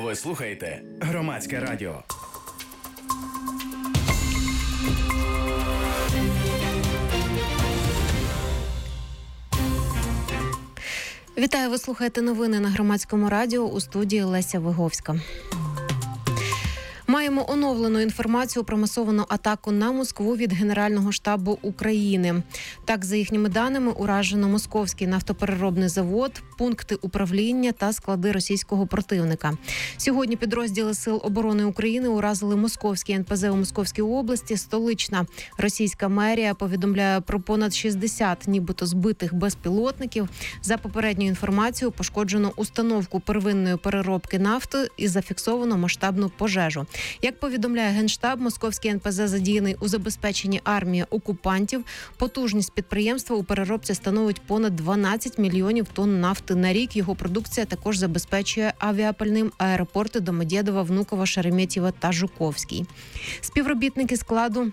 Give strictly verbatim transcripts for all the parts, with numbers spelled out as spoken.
Ви слухаєте Громадське радіо. Вітаю, ви слухаєте новини на Громадському радіо, у студії Леся Виговська. Маємо оновлену інформацію про масовану атаку на Москву від Генерального штабу України. Так, за їхніми даними, уражено Московський нафтопереробний завод, пункти управління та склади російського противника. Сьогодні підрозділи Сил оборони України уразили Московський ен пе зе у Московській області. Столична російська мерія повідомляє про понад шістдесят нібито збитих безпілотників. За попередньою інформацією, пошкоджено установку первинної переробки нафти і зафіксовано масштабну пожежу. Як повідомляє Генштаб, Московський ен пе зе задіяний у забезпеченні армії окупантів. Потужність підприємства у переробці становить понад дванадцять мільйонів тонн нафти на рік. Його продукція також забезпечує авіапальним аеропорти Домодєдова, Внуково, Шереметьєво та Жуковський. Співробітники складу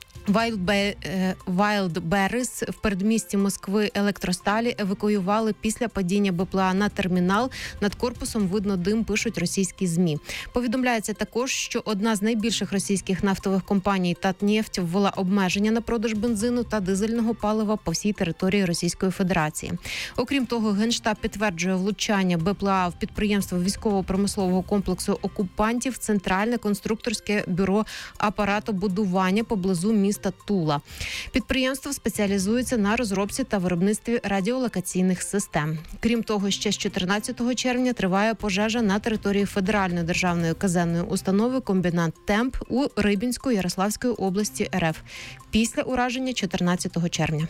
Wildberries в передмісті Москви Електросталі евакуювали після падіння бе пе ел а на термінал. Над корпусом видно дим, пишуть російські ЗМІ. Повідомляється також, що одна з найбільших російських нафтових компаній «Татнефть» ввела обмеження на продаж бензину та дизельного палива по всій території Російської Федерації. Окрім того, Генштаб підтверджує влучання бе пе ел а в підприємство військово-промислового комплексу окупантів Центральне конструкторське бюро апаратобудування поблизу міста Тула. Підприємство спеціалізується на розробці та виробництві радіолокаційних систем. Крім того, ще з чотирнадцятого червня триває пожежа на території Федеральної державної казенної установи «Комбінат Темп» у Рибінської Ярославської області ер еф після ураження чотирнадцятого червня.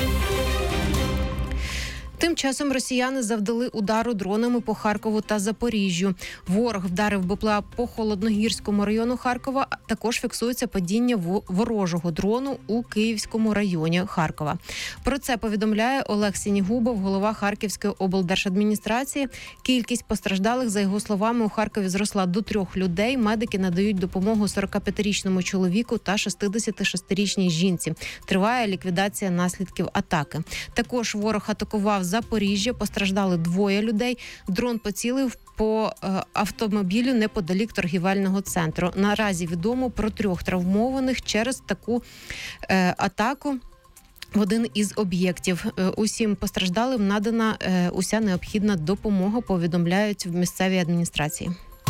Тим часом росіяни завдали удару дронами по Харкову та Запоріжжю. Ворог вдарив бе пе ел а по Холодногірському району Харкова. Також фіксується падіння ворожого дрону у Київському районі Харкова. Про це повідомляє Олег Сінігубов, голова Харківської облдержадміністрації. Кількість постраждалих, за його словами, у Харкові зросла до трьох людей. Медики надають допомогу сорокап'ятирічному чоловіку та шістдесятишестирічній жінці. Триває ліквідація наслідків атаки. Також ворог атакував Запоріжжя, постраждали двоє людей. Дрон поцілив по е, автомобілю неподалік торгівельного центру. Наразі відомо про трьох травмованих через таку е, атаку в один із об'єктів. Е, усім постраждалим надана е, уся необхідна допомога, повідомляють в місцевій адміністрації.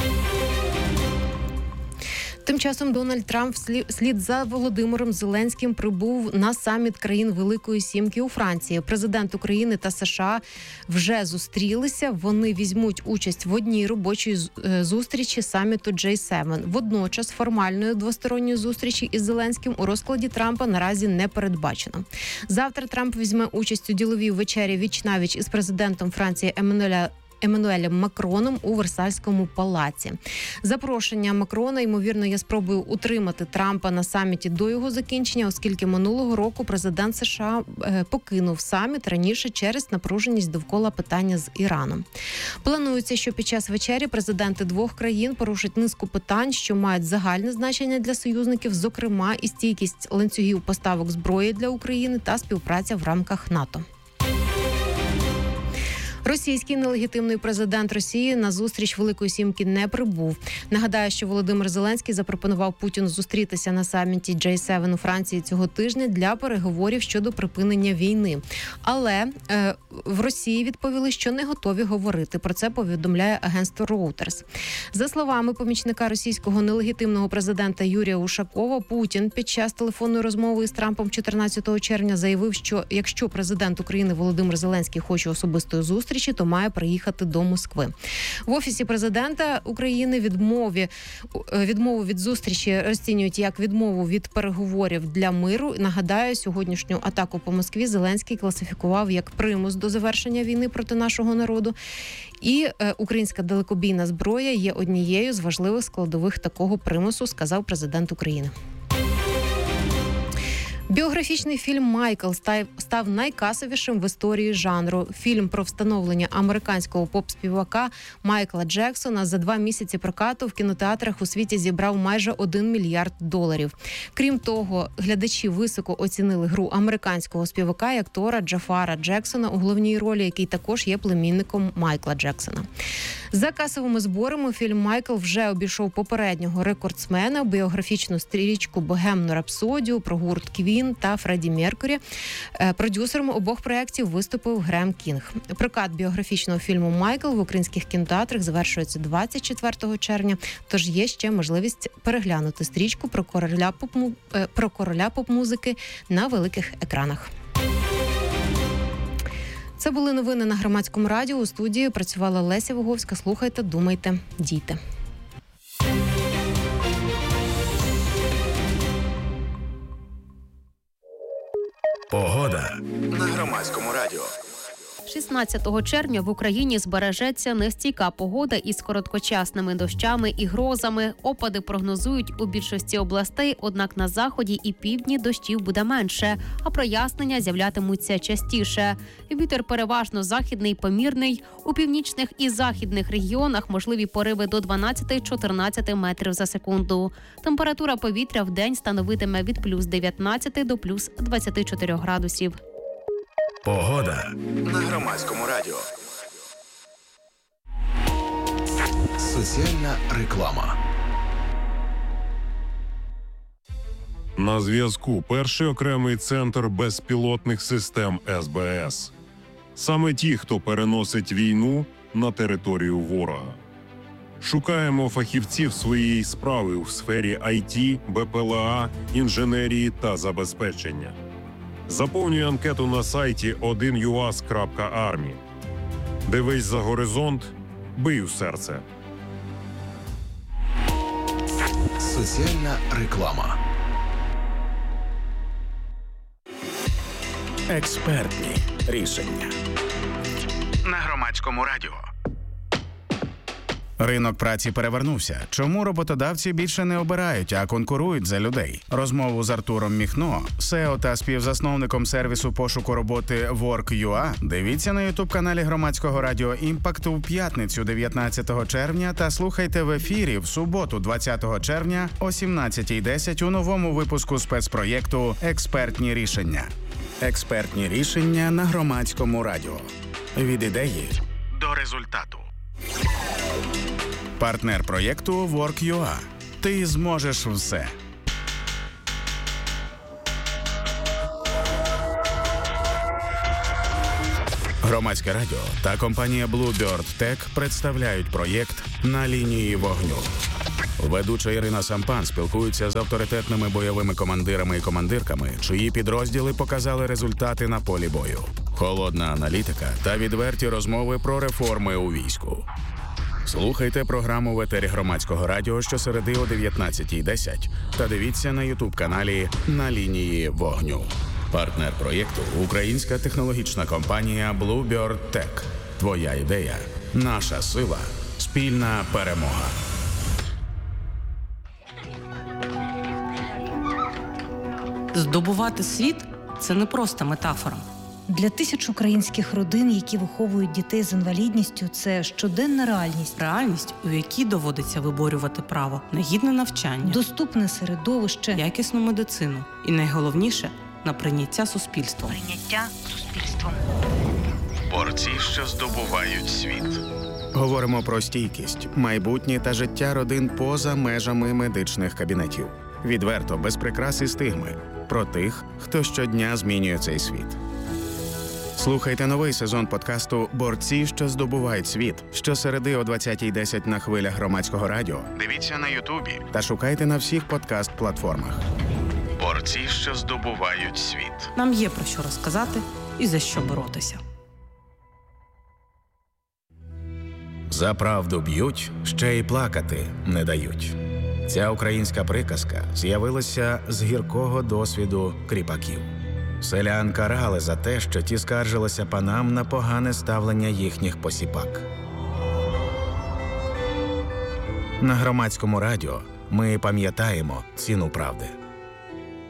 Тим часом Дональд Трамп вслід за Володимиром Зеленським прибув на саміт країн Великої Сімки у Франції. Президент України та США вже зустрілися. Вони візьмуть участь в одній робочій зустрічі саміту джей севен. Водночас формальної двосторонньої зустрічі із Зеленським у розкладі Трампа наразі не передбачено. Завтра Трамп візьме участь у діловій вечері віч-навіч із президентом Франції Еммануеля Еммануелем Макроном у Версальському палаці. Запрошення Макрона, ймовірно, є спробою утримати Трампа на саміті до його закінчення, оскільки минулого року президент США покинув саміт раніше через напруженість довкола питання з Іраном. Планується, що під час вечері президенти двох країн порушать низку питань, що мають загальне значення для союзників, зокрема і стійкість ланцюгів поставок зброї для України та співпраця в рамках НАТО. Російський нелегітимний президент Росії на зустріч Великої Сімки не прибув. Нагадаю, що Володимир Зеленський запропонував Путіну зустрітися на саміті джей севен у Франції цього тижня для переговорів щодо припинення війни. Але е, в Росії відповіли, що не готові говорити. Про це повідомляє агентство Reuters. За словами помічника російського нелегітимного президента Юрія Ушакова, Путін під час телефонної розмови із Трампом чотирнадцятого червня заявив, що якщо президент України Володимир Зеленський хоче особистої зустрічі, то має приїхати до Москви. В Офісі президента України відмові, відмову від зустрічі розцінюють як відмову від переговорів для миру. Нагадаю, сьогоднішню атаку по Москві Зеленський класифікував як примус до завершення війни проти нашого народу. І е, українська далекобійна зброя є однією з важливих складових такого примусу, сказав президент України. Біографічний фільм «Майкл» став найкасовішим в історії жанру. Фільм про встановлення американського поп-співака Майкла Джексона за два місяці прокату в кінотеатрах у світі зібрав майже один мільярд доларів. Крім того, глядачі високо оцінили гру американського співака і актора Джафара Джексона у головній ролі, який також є племінником Майкла Джексона. За касовими зборами фільм «Майкл» вже обійшов попереднього рекордсмена, біографічну стрічку «Богемну рапсодію» про гурт Квін та Фредді Меркурі. Продюсером обох проєктів виступив Грем Кінг. Прокат біографічного фільму «Майкл» в українських кінотеатрах завершується двадцять четвертого червня, тож є ще можливість переглянути стрічку про короля поп-му... про короля поп-музики на великих екранах. Це були новини на Громадському радіо. У студії працювала Леся Воговська. Слухайте, думайте, дійте. Погода на Громадському радіо. шістнадцятого червня в Україні збережеться нестійка погода із короткочасними дощами і грозами. Опади прогнозують у більшості областей, однак на заході і півдні дощів буде менше, а прояснення з'являтимуться частіше. Вітер переважно західний, помірний. У північних і західних регіонах можливі пориви до дванадцять-чотирнадцять метрів за секунду. Температура повітря в день становитиме від плюс дев'ятнадцять до плюс двадцять чотири градусів. Погода на Громадському радіо. Соціальна реклама. На зв'язку перший окремий центр безпілотних систем ес бе ес. Саме ті, хто переносить війну на територію ворога. Шукаємо фахівців своєї справи у сфері ай ті, бе пе ел а, інженерії та забезпечення. Заповнюй анкету на сайті один ю ас крапка армі. Дивись за горизонт, бий у серце. Соціальна реклама. Експертні рішення. На Громадському радіо. Ринок праці перевернувся. Чому роботодавці більше не обирають, а конкурують за людей? Розмову з Артуром Міхно, сео та співзасновником сервісу пошуку роботи Work.ua, дивіться на ютуб-каналі Громадського радіо «Імпакт» у п'ятницю дев'ятнадцятого червня та слухайте в ефірі в суботу двадцятого червня о сімнадцятій десять у новому випуску спецпроєкту «Експертні рішення». Експертні рішення на Громадському радіо. Від ідеї до результату. Партнер проєкту Work.ua. Ти зможеш все. Громадське радіо та компанія Bluebird Tech представляють проєкт «На лінії вогню». Ведуча Ірина Сампан спілкується з авторитетними бойовими командирами і командирками, чиї підрозділи показали результати на полі бою. Холодна аналітика та відверті розмови про реформи у війську. Слухайте програму в етері Громадського радіо щосереди о дев'ятнадцятій десять та дивіться на ютуб-каналі «На лінії вогню». Партнер проєкту – українська технологічна компанія Bluebird Tech. Твоя ідея – наша сила, спільна перемога. Здобувати світ – це не просто метафора. Для тисяч українських родин, які виховують дітей з інвалідністю, це щоденна реальність. Реальність, у якій доводиться виборювати право на гідне навчання, доступне середовище, якісну медицину і, найголовніше, на прийняття суспільством. Прийняття суспільством. Борці, що здобувають світ. Говоримо про стійкість, майбутнє та життя родин поза межами медичних кабінетів. Відверто, без прикрас і стигми. Про тих, хто щодня змінює цей світ. Слухайте новий сезон подкасту «Борці, що здобувають світ» щосереди о двадцятій десять на хвилях Громадського радіо. Дивіться на Ютубі та шукайте на всіх подкаст-платформах. Борці, що здобувають світ. Нам є про що розказати і за що боротися. За правду б'ють, ще й плакати не дають. Ця українська приказка з'явилася з гіркого досвіду кріпаків. Селян карали за те, що ті скаржилися панам на погане ставлення їхніх посіпак. На Громадському радіо ми пам'ятаємо ціну правди.